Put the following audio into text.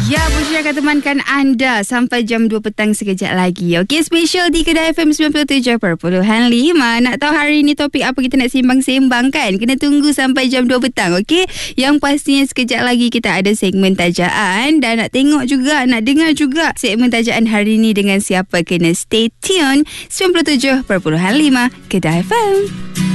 Ya, Busyra akan temankan anda sampai jam 2 petang sekejap lagi. Okey, special di Kedah FM 97.5. Nak tahu hari ni topik apa kita nak sembang-sembang kan? Kena tunggu sampai jam 2 petang, okey? Yang pastinya sekejap lagi kita ada segmen tajaan dan nak tengok juga, nak dengar juga segmen tajaan hari ni dengan siapa. Kena stay tune 97.5 Kedah FM.